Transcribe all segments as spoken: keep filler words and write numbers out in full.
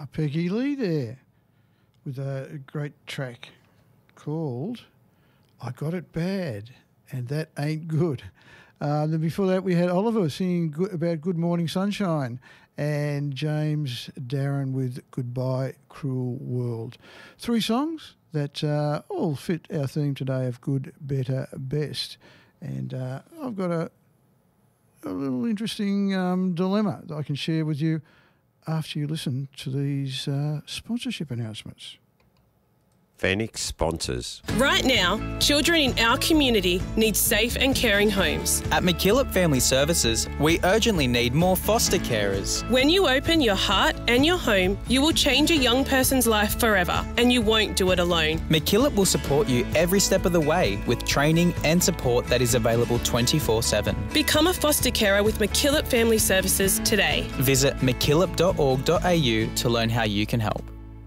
Peggy Lee there with a great track called I Got It Bad, and that ain't good. Uh, then before that, we had Oliver singing good, about Good Morning Sunshine, and James Darren with Goodbye Cruel World. Three songs that uh, all fit our theme today of good, better, best. And uh, I've got a, a little interesting um, dilemma that I can share with you after you listen to these uh, sponsorship announcements. Phoenix sponsors. Right now, children in our community need safe and caring homes. At McKillop Family Services, we urgently need more foster carers. When you open your heart and your home, you will change a young person's life forever, and you won't do it alone. McKillop will support you every step of the way with training and support that is available twenty-four seven. Become a foster carer with McKillop Family Services today. Visit mckillop dot org dot a u to learn how you can help.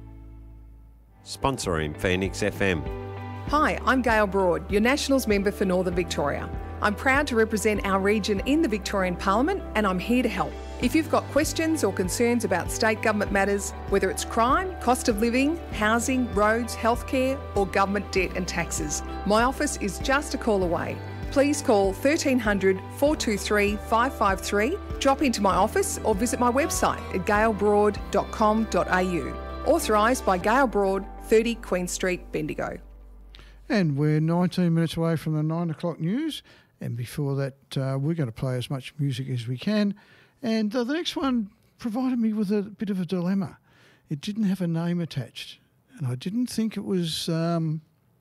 Sponsoring Phoenix F M. Hi, I'm Gail Broad, your Nationals member for Northern Victoria. I'm proud to represent our region in the Victorian Parliament, and I'm here to help. If you've got questions or concerns about state government matters, whether it's crime, cost of living, housing, roads, healthcare, or government debt and taxes, my office is just a call away. Please call thirteen hundred, four two three, five five three, drop into my office or visit my website at gail broad dot com dot a u. Authorised by Gail Broad, thirty Queen Street, Bendigo. And we're nineteen minutes away from the nine o'clock news. And before that, uh, we're going to play as much music as we can. And uh, the next one provided me with a bit of a dilemma. It didn't have a name attached. And I didn't think it was um,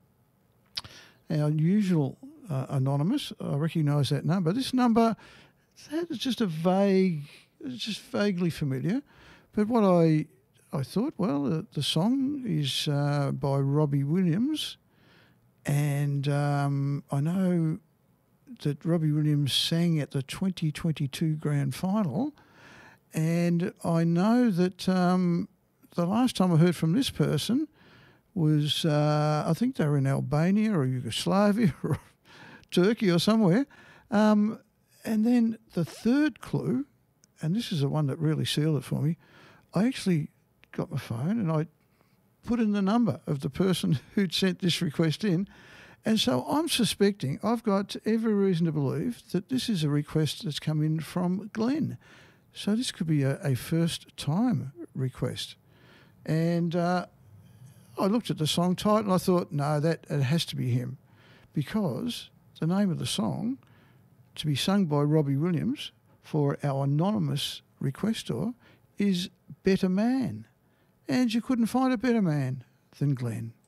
our usual uh, anonymous. I recognise that number. This number is just a vague, it's just vaguely familiar. But what I... I thought, well, the, the song is uh, by Robbie Williams, and um, I know that Robbie Williams sang at the twenty twenty-two Grand Final, and I know that um, the last time I heard from this person was, uh, I think they were in Albania or Yugoslavia or Turkey or somewhere, um, and then the third clue, and this is the one that really sealed it for me, I actually got my phone and I put in the number of the person who'd sent this request in. And so I'm suspecting, I've got every reason to believe that this is a request that's come in from Glenn. So this could be a, a first-time request. And uh, I looked at the song title and I thought, no, that it has to be him, because the name of the song, to be sung by Robbie Williams for our anonymous requestor, is Better Man. And you couldn't find a better man than Glenn.